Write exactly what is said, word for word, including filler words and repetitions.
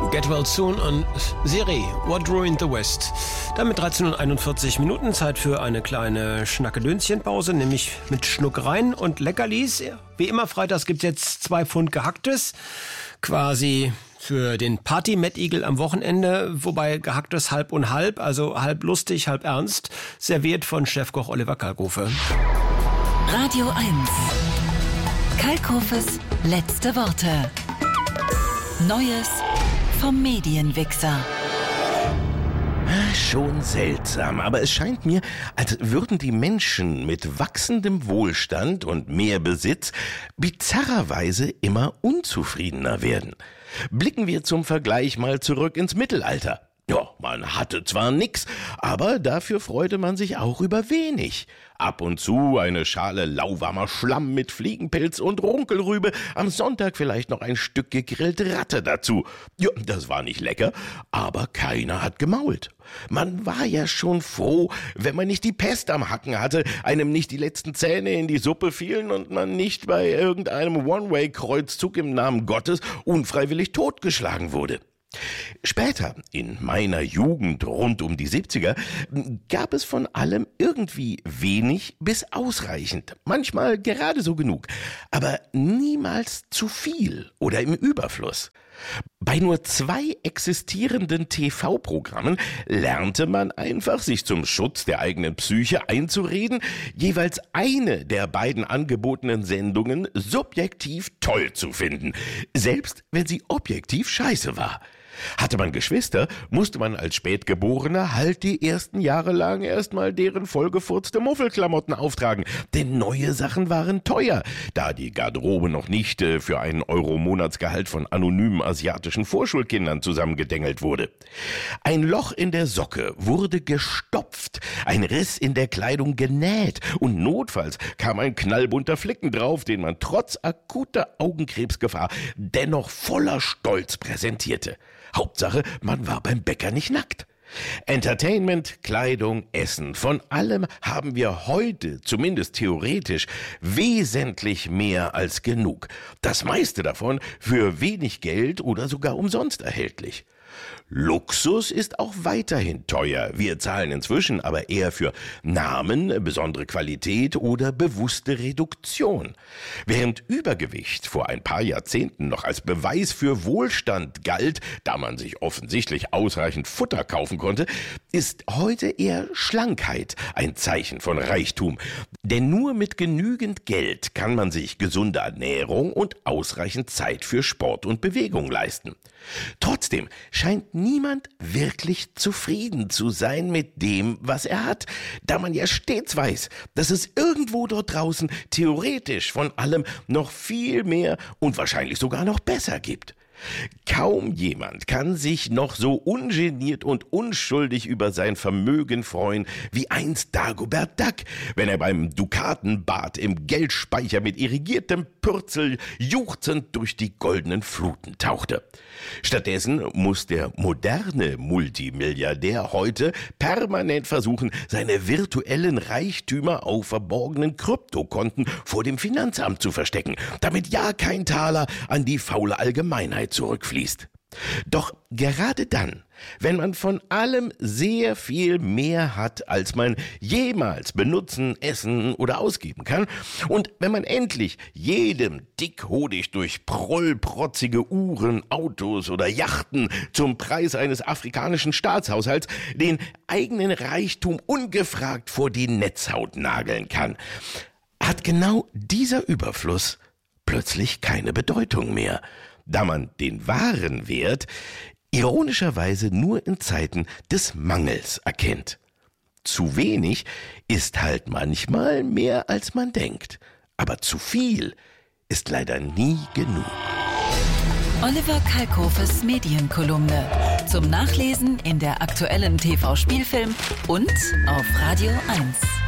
Get Well Soon und Siri, What Ruined the West. Damit dreizehn Uhr einundvierzig Minuten, Zeit für eine kleine Schnackedönschenpause, nämlich mit Schnuckereien und Leckerlis. Wie immer, freitags gibt's jetzt zwei Pfund Gehacktes, quasi für den Party-Mettigel am Wochenende, wobei Gehacktes halb und halb, also halb lustig, halb ernst, serviert von Chefkoch Oliver Kalkofe. Radio eins. Kalkofes letzte Worte. Neues vom Medienwichser. Schon seltsam, aber es scheint mir, als würden die Menschen mit wachsendem Wohlstand und mehr Besitz bizarrerweise immer unzufriedener werden. Blicken wir zum Vergleich mal zurück ins Mittelalter. Ja, man hatte zwar nix, aber dafür freute man sich auch über wenig. Ab und zu eine Schale lauwarmer Schlamm mit Fliegenpilz und Runkelrübe, am Sonntag vielleicht noch ein Stück gegrillte Ratte dazu. Ja, das war nicht lecker, aber keiner hat gemault. Man war ja schon froh, wenn man nicht die Pest am Hacken hatte, einem nicht die letzten Zähne in die Suppe fielen und man nicht bei irgendeinem One-Way-Kreuzzug im Namen Gottes unfreiwillig totgeschlagen wurde. Später, in meiner Jugend rund um die siebziger, gab es von allem irgendwie wenig bis ausreichend, manchmal gerade so genug, aber niemals zu viel oder im Überfluss. Bei nur zwei existierenden T V-Programmen lernte man einfach, sich zum Schutz der eigenen Psyche einzureden, jeweils eine der beiden angebotenen Sendungen subjektiv toll zu finden, selbst wenn sie objektiv scheiße war. Hatte man Geschwister, musste man als Spätgeborener halt die ersten Jahre lang erstmal deren vollgefurzte Muffelklamotten auftragen, denn neue Sachen waren teuer, da die Garderobe noch nicht äh, für einen Euro Monatsgehalt von anonymen asiatischen Vorschulkindern zusammengedengelt wurde. Ein Loch in der Socke wurde gestopft, ein Riss in der Kleidung genäht und notfalls kam ein knallbunter Flicken drauf, den man trotz akuter Augenkrebsgefahr dennoch voller Stolz präsentierte. Hauptsache, man war beim Bäcker nicht nackt. Entertainment, Kleidung, Essen, von allem haben wir heute, zumindest theoretisch, wesentlich mehr als genug. Das meiste davon für wenig Geld oder sogar umsonst erhältlich. Luxus ist auch weiterhin teuer. Wir zahlen inzwischen aber eher für Namen, besondere Qualität oder bewusste Reduktion. Während Übergewicht vor ein paar Jahrzehnten noch als Beweis für Wohlstand galt, da man sich offensichtlich ausreichend Futter kaufen konnte, ist heute eher Schlankheit ein Zeichen von Reichtum. Denn nur mit genügend Geld kann man sich gesunde Ernährung und ausreichend Zeit für Sport und Bewegung leisten. Trotzdem scheint niemand wirklich zufrieden zu sein mit dem, was er hat, da man ja stets weiß, dass es irgendwo dort draußen theoretisch von allem noch viel mehr und wahrscheinlich sogar noch besser gibt. Kaum jemand kann sich noch so ungeniert und unschuldig über sein Vermögen freuen wie einst Dagobert Duck, wenn er beim Dukatenbad im Geldspeicher mit irrigiertem Pürzel juchzend durch die goldenen Fluten tauchte. Stattdessen muss der moderne Multimilliardär heute permanent versuchen, seine virtuellen Reichtümer auf verborgenen Kryptokonten vor dem Finanzamt zu verstecken, damit ja kein Taler an die faule Allgemeinheit zurückfließt. Doch gerade dann, wenn man von allem sehr viel mehr hat, als man jemals benutzen, essen oder ausgeben kann, und wenn man endlich jedem dickhodig durch prollprotzige Uhren, Autos oder Yachten zum Preis eines afrikanischen Staatshaushalts den eigenen Reichtum ungefragt vor die Netzhaut nageln kann, hat genau dieser Überfluss plötzlich keine Bedeutung mehr, da man den wahren Wert ironischerweise nur in Zeiten des Mangels erkennt. Zu wenig ist halt manchmal mehr, als man denkt. Aber zu viel ist leider nie genug. Oliver Kalkofes Medienkolumne. Zum Nachlesen in der aktuellen T V-Spielfilm und auf Radio eins.